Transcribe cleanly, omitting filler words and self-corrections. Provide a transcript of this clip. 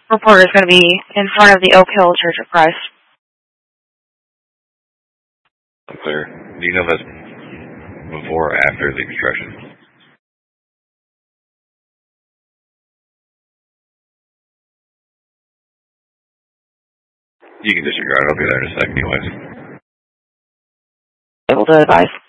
report is going to be in front of the Oak Hill Church of Christ. Unclear. Do you know if that's before or after the construction? You can disregard it. I'll be there in a second anyways. Able to advise.